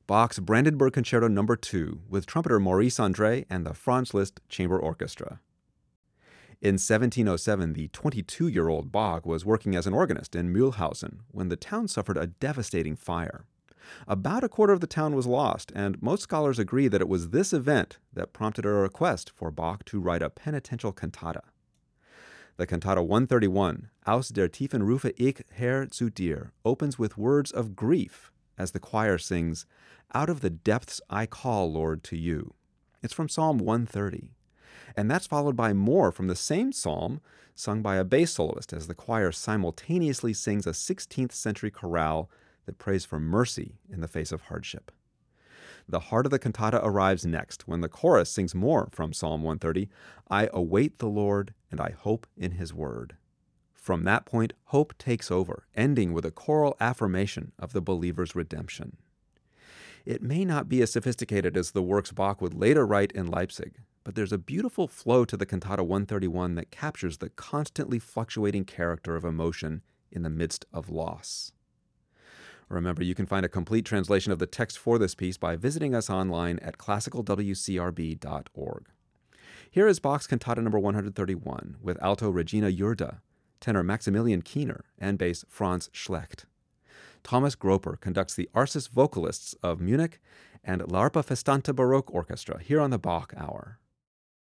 Bach's Brandenburg Concerto No. 2 with trumpeter Maurice André and the Franz Liszt Chamber Orchestra. In 1707, the 22-year-old Bach was working as an organist in Mühlhausen when the town suffered a devastating fire. About a quarter of the town was lost, and most scholars agree that it was this event that prompted a request for Bach to write a penitential cantata. The cantata 131, Aus der Tiefen rufe ich, Herr, zu dir, opens with words of grief as the choir sings, Out of the depths I call, Lord, to you. It's from Psalm 130. And that's followed by more from the same psalm, sung by a bass soloist as the choir simultaneously sings a 16th century chorale that prays for mercy in the face of hardship. The heart of the cantata arrives next when the chorus sings more from Psalm 130, I await the Lord and I hope in his word. From that point, hope takes over, ending with a choral affirmation of the believer's redemption. It may not be as sophisticated as the works Bach would later write in Leipzig, but there's a beautiful flow to the cantata 131 that captures the constantly fluctuating character of emotion in the midst of loss. Remember, you can find a complete translation of the text for this piece by visiting us online at classicalwcrb.org. Here is Bach's cantata number 131 with alto Regina Jurda, tenor Maximilian Kiener, and bass Franz Schlecht. Thomas Groper conducts the Arcis Vocalists of Munich and L'Arpa Festante Baroque Orchestra here on the Bach Hour.